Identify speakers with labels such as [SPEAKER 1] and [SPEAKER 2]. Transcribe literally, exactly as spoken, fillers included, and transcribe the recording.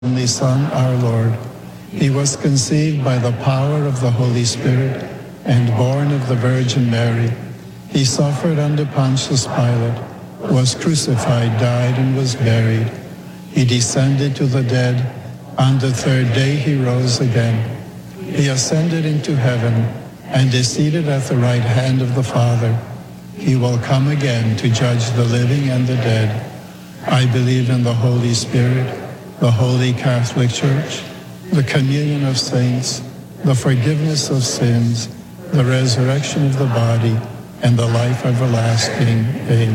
[SPEAKER 1] only Son, our Lord. He was conceived by the power of the Holy Spirit and born of the Virgin Mary. He suffered under Pontius Pilate, was crucified, died, and was buried. He descended to the dead. On the third day he rose again. He ascended into heaven and is seated at the right hand of the Father. He will come again to judge the living and the dead. I believe in the Holy Spirit, the Holy Catholic Church, the communion of saints, the forgiveness of sins, the resurrection of the body, and the life everlasting. Amen.